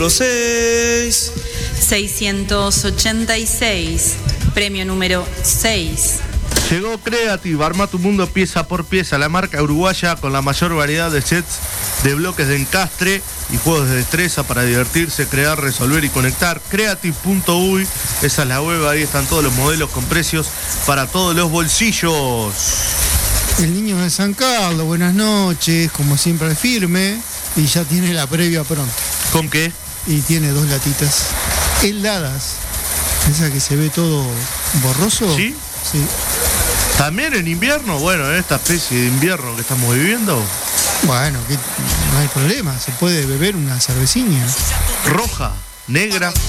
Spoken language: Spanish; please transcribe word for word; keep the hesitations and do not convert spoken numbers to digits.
seis. seiscientos ochenta y seis, premio número seis. Llegó Creative, arma tu mundo pieza por pieza, la marca uruguaya con la mayor variedad de sets de bloques de encastre y juegos de destreza para divertirse, crear, resolver y conectar. Creative punto uy, esa es la web, ahí están todos los modelos con precios para todos los bolsillos. El niño de San Carlos, buenas noches, como siempre firme, y ya tiene la previa pronto. ¿Con qué? Y tiene dos latitas heladas, esa que se ve todo borroso. ¿Sí? Sí. ¿También en invierno? Bueno, en esta especie de invierno que estamos viviendo. Bueno, que no hay problema, se puede beber una cervecina. Roja, negra